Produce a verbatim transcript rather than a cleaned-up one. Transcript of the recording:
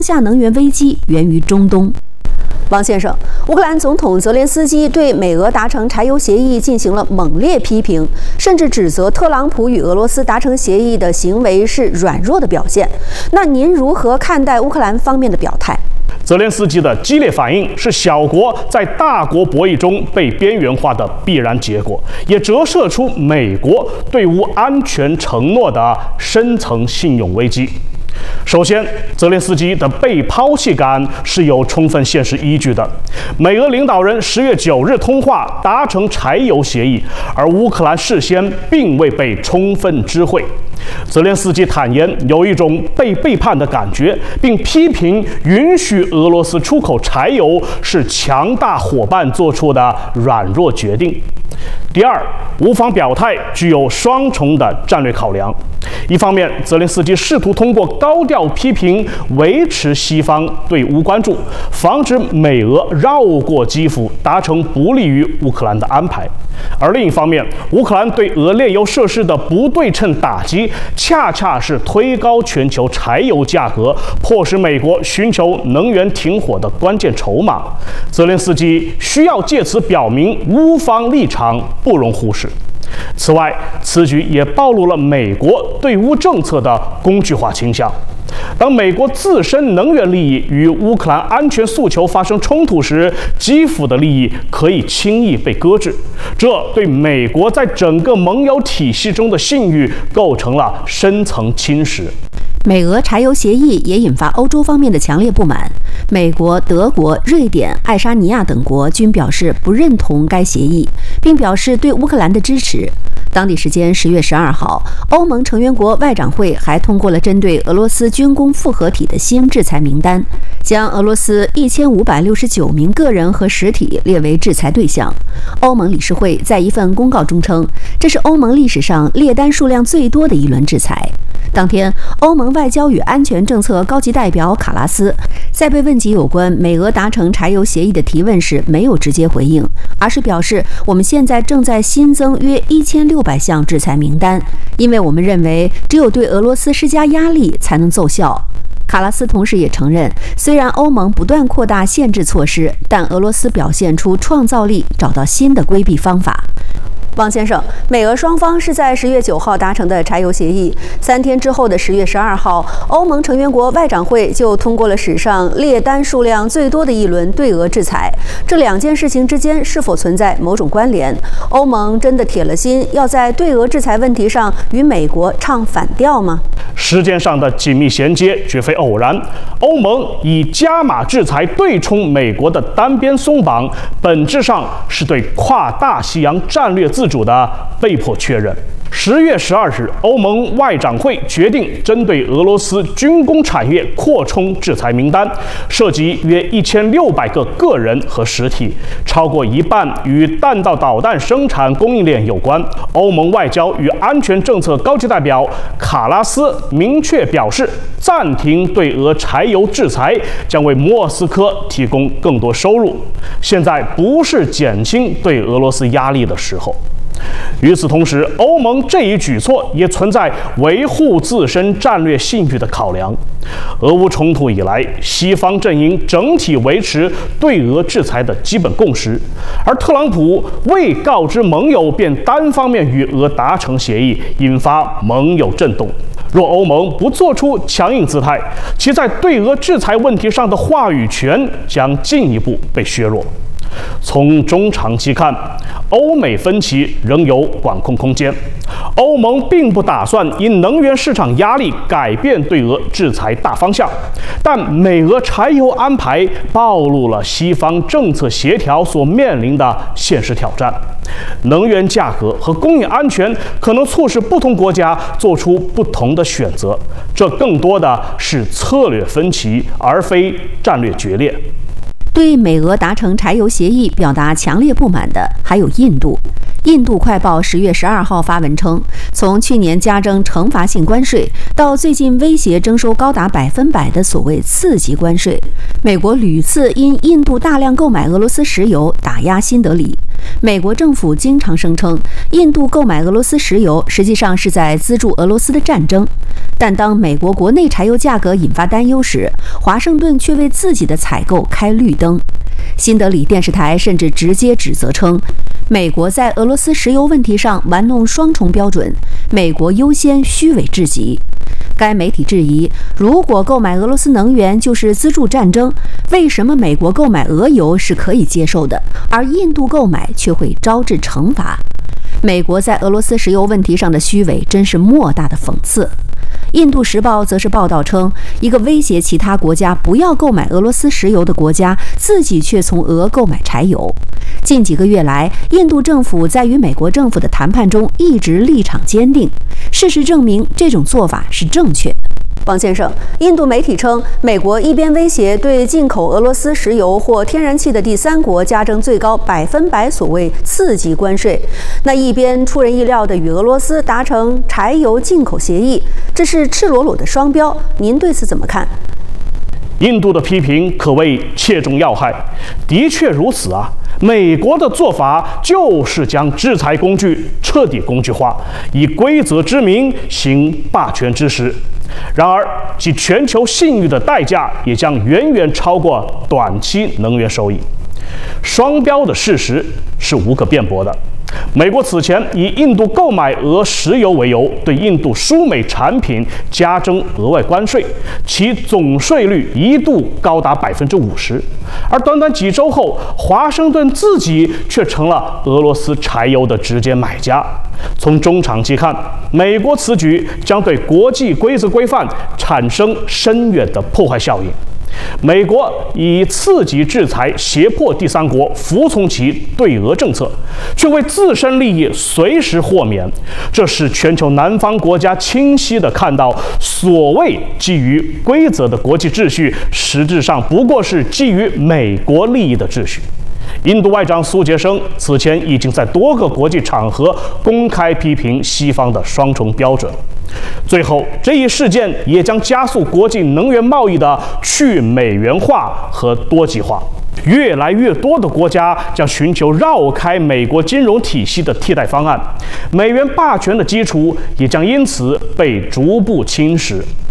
下能源危机源于中东。王先生，乌克兰总统泽连斯基对美俄达成柴油协议进行了猛烈批评，甚至指责特朗普与俄罗斯达成协议的行为是软弱的表现。那您如何看待乌克兰方面的表态？ 泽连斯基的激烈反应是小国在大国博弈中被边缘化的必然结果，也折射出美国对乌安全承诺的深层信用危机。首先，泽连斯基的被抛弃感是有充分现实依据的。美俄领导人十月九日通话达成柴油协议，而乌克兰事先并未被充分知会。 泽连斯基坦言有一种被背叛的感觉，并批评允许俄罗斯出口柴油是强大伙伴做出的软弱决定。第二，乌方表态具有双重的战略考量。一方面，泽连斯基试图通过高调批评维持西方对乌关注，防止美俄绕过基辅达成不利于乌克兰的安排；而另一方面，乌克兰对俄炼油设施的不对称打击，恰恰是推高全球柴油价格，迫使美国寻求能源停火的关键筹码。泽连斯基需要借此表明乌方立场不容忽视。 此外，此举也暴露了美国对乌政策的工具化倾向。当美国自身能源利益与乌克兰安全诉求发生冲突时，基辅的利益可以轻易被搁置，这对美国在整个盟友体系中的信誉构成了深层侵蚀。 美俄柴油协议也引发欧洲方面的强烈不满，美国、德国、瑞典、爱沙尼亚等国均表示不认同该协议，并表示对乌克兰的支持。当地时间十月十二号，欧盟成员国外长会还通过了针对俄罗斯军工复合体的新制裁名单，将俄罗斯一千五百六十九名个人和实体列为制裁对象。欧盟理事会在一份公告中称，这是欧盟历史上列单数量最多的一轮制裁。 当天，欧盟外交与安全政策高级代表卡拉斯在被问及有关美俄达成柴油协议的提问时，没有直接回应，而是表示我们现在正在新增约一千六百项制裁名单，因为我们认为只有对俄罗斯施加压力才能奏效。卡拉斯同时也承认，虽然欧盟不断扩大限制措施，但俄罗斯表现出创造力，找到新的规避方法。 王先生，美俄双方是在十月九号达成的柴油协议。三天之后的十月十二号，欧盟成员国外长会就通过了史上列单数量最多的一轮对俄制裁。这两件事情之间是否存在某种关联？欧盟真的铁了心要在对俄制裁问题上与美国唱反调吗？ 时间上的紧密衔接绝非偶然。欧盟以加码制裁对冲美国的单边松绑，本质上是对跨大西洋战略自 自主的被迫确认。十月十二日，欧盟外长会决定针对俄罗斯军工产业扩充制裁名单，涉及约一千六百个个人和实体，超过一半与弹道导弹生产供应链有关。欧盟外交与安全政策高级代表卡拉斯明确表示，暂停对俄柴油制裁将为莫斯科提供更多收入。现在不是减轻对俄罗斯压力的时候。 与此同时，欧盟这一举措也存在维护自身战略信誉的考量。俄乌冲突以来，西方阵营整体维持对俄制裁的基本共识，而特朗普未告知盟友便单方面与俄达成协议，引发盟友震动。若欧盟不做出强硬姿态，其在对俄制裁问题上的话语权将进一步被削弱。 从中长期看，欧美分歧仍有管控空间。欧盟并不打算因能源市场压力改变对俄制裁大方向，但美俄柴油安排暴露了西方政策协调所面临的现实挑战。能源价格和供应安全可能促使不同国家做出不同的选择，这更多的是策略分歧，而非战略决裂。 对美俄达成柴油协议表达强烈不满的还有印度。印度快报十月十二号发文称，从去年加征惩罚性关税，到最近威胁征收高达百分百的所谓次级关税，美国屡次因印度大量购买俄罗斯石油打压新德里。美国政府经常声称，印度购买俄罗斯石油实际上是在资助俄罗斯的战争。但当美国国内柴油价格引发担忧时，华盛顿却为自己的采购开绿灯。新德里电视台甚至直接指责称，美国在俄罗斯石油问题上玩弄双重标准，美国优先虚伪至极。该媒体质疑，如果购买俄罗斯能源就是资助战争，为什么美国购买俄油是可以接受的，而印度购买却会招致惩罚？美国在俄罗斯石油问题上的虚伪真是莫大的讽刺。印度时报则是报道称，一个威胁其他国家不要购买俄罗斯石油的国家，自己却从俄购买柴油。近几个月来，印度政府在与美国政府的谈判中一直立场坚定。事实证明，这种做法是正确的。王先生，印度媒体称，美国一边威胁对进口俄罗斯石油或天然气的第三国加征最高百分百所谓次级关税，那一边出人意料地与俄罗斯达成柴油进口协议，这是赤裸裸的双标。您对此怎么看？ 印度的批评可谓切中要害，的确如此啊。美国的做法就是将制裁工具彻底工具化，以规则之名行霸权之实。然而，其全球信誉的代价也将远远超过短期能源收益。双标的事实是无可辩驳的。美国此前以印度购买俄石油为由，对印度输美产品加征额外关税，其总税率一度高达百分之五十。而短短几周后，华盛顿自己却成了俄罗斯柴油的直接买家。从中长期看，美国此举将对国际规则规范产生深远的破坏效应。美国以次级制裁胁迫第三国服从其对俄政策，却为自身利益随时豁免，这使全球南方国家清晰地看到，所谓基于规则的国际秩序，实质上不过是基于美国利益的秩序。印度外长苏杰生此前已经在多个国际场合公开批评西方的双重标准。最后，这一事件也将加速国际能源贸易的去美元化和多极化。越来越多的国家将寻求绕开美国金融体系的替代方案，美元霸权的基础也将因此被逐步侵蚀。